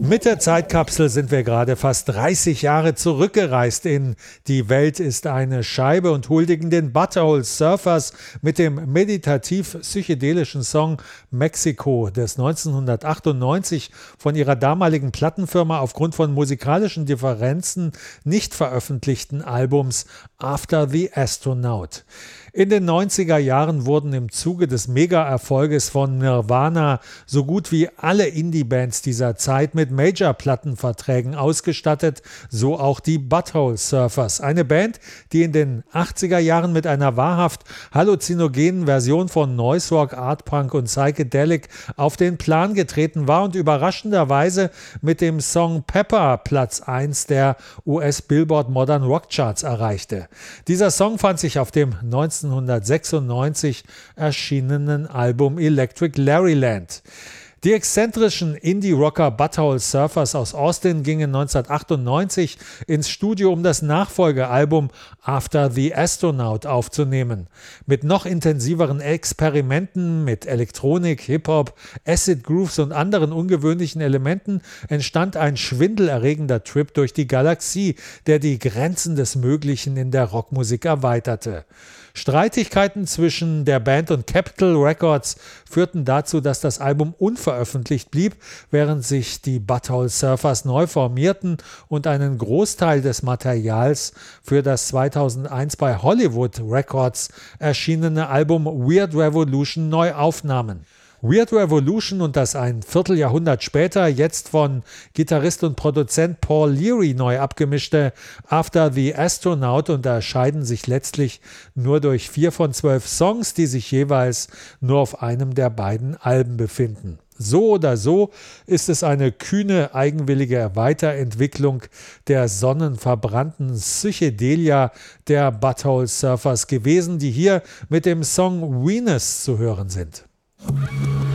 Mit der Zeitkapsel sind wir gerade fast 30 Jahre zurückgereist in Die Welt ist eine Scheibe und huldigen den Butthole Surfers mit dem meditativ-psychedelischen Song Mexiko des 1998 von ihrer damaligen Plattenfirma aufgrund von musikalischen Differenzen nicht veröffentlichten Albums After the Astronaut. In den 90er Jahren wurden im Zuge des Mega-Erfolges von Nirvana so gut wie alle Indie-Bands dieser Zeit mit Major-Plattenverträgen ausgestattet, so auch die Butthole Surfers, eine Band, die in den 80er Jahren mit einer wahrhaft halluzinogenen Version von Noise Rock, Art Punk und Psychedelic auf den Plan getreten war und überraschenderweise mit dem Song Pepper Platz 1 der US-Billboard Modern Rock Charts erreichte. Dieser Song fand sich auf dem 1996 erschienenen Album Electric Larryland. Die exzentrischen Indie-Rocker Butthole Surfers aus Austin gingen 1998 ins Studio, um das Nachfolgealbum After the Astronaut aufzunehmen. Mit noch intensiveren Experimenten mit Elektronik, Hip-Hop, Acid Grooves und anderen ungewöhnlichen Elementen entstand ein schwindelerregender Trip durch die Galaxie, der die Grenzen des Möglichen in der Rockmusik erweiterte. Streitigkeiten zwischen der Band und Capitol Records führten dazu, dass das Album unveröffentlicht blieb, während sich die Butthole Surfers neu formierten und einen Großteil des Materials für das 2001 bei Hollywood Records erschienene Album Weird Revolution neu aufnahmen. Weird Revolution und das ein Vierteljahrhundert später jetzt von Gitarrist und Produzent Paul Leary neu abgemischte After the Astronaut unterscheiden sich letztlich nur durch 4 von 12 Songs, die sich jeweils nur auf einem der beiden Alben befinden. So oder so ist es eine kühne, eigenwillige Weiterentwicklung der sonnenverbrannten Psychedelia der Butthole Surfers gewesen, die hier mit dem Song Venus zu hören sind.